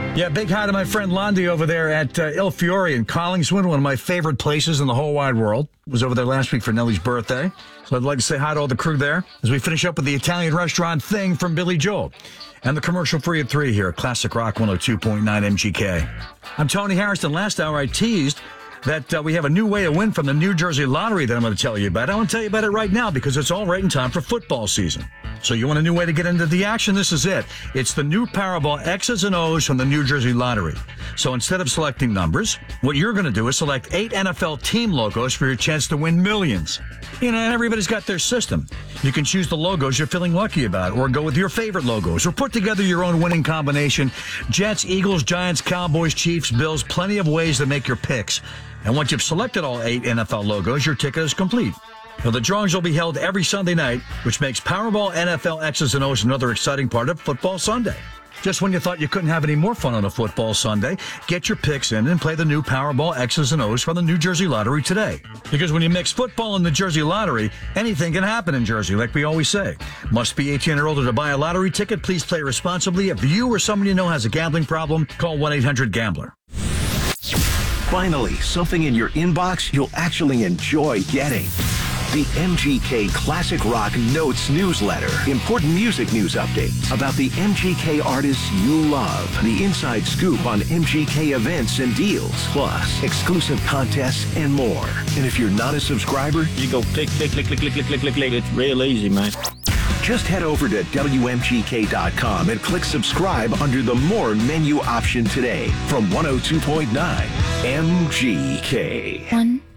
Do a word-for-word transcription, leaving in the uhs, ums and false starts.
Yeah, big hi to my friend Londi over there at uh, Il Fiore in Collingswood, one of my favorite places in the whole wide world. Was over there last week for Nellie's birthday. So I'd like to say hi to all the crew there as we finish up with the Italian restaurant Thing from Billy Joel. And the commercial free at three here at Classic Rock one oh two point nine M G K. I'm Tony Harrison. Last hour I teased that uh, we have a new way to win from the New Jersey Lottery that I'm going to tell you about. I want to tell you about it right now because it's all right in time for football season. So you want a new way to get into the action? This is it. It's the new Powerball X's and O's from the New Jersey Lottery. So instead of selecting numbers, what you're going to do is select eight N F L team logos for your chance to win millions. You know, and everybody's got their system. You can choose the logos you're feeling lucky about, or go with your favorite logos, or put together your own winning combination. Jets, Eagles, Giants, Cowboys, Chiefs, Bills, plenty of ways to make your picks. And once you've selected all eight N F L logos, your ticket is complete. Now, the drawings will be held every Sunday night, which makes Powerball N F L X's and O's another exciting part of Football Sunday. Just when you thought you couldn't have any more fun on a Football Sunday, get your picks in and play the new Powerball X's and O's from the New Jersey Lottery today. Because when you mix football and the Jersey Lottery, anything can happen in Jersey, like we always say. Must be eighteen or older to buy a lottery ticket. Please play responsibly. If you or someone you know has a gambling problem, call one eight hundred gambler. Finally, something in your inbox you'll actually enjoy getting. The M G K Classic Rock Notes newsletter. Important music news updates about the M G K artists you love. The inside scoop on M G K events and deals. Plus, exclusive contests and more. And if you're not a subscriber, you go click, click, click, click, click, click, click, click, click. It's real easy, man. Just head over to W M G K dot com and click subscribe under the More menu option today from one oh two point nine M G K. One,